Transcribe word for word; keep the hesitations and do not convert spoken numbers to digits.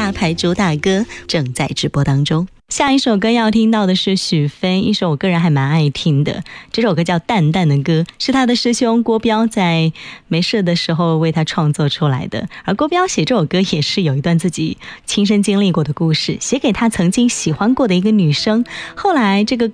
大牌主打歌正在直播当中。下一首歌要听到的是许飞，一首我个人还蛮爱听的，这首歌叫《淡淡的歌》，是他的师兄郭彪在没事的时候为他创作出来的。而郭彪写这首歌也是有一段自己亲身经历过的故事，写给他曾经喜欢过的一个女生，后来这个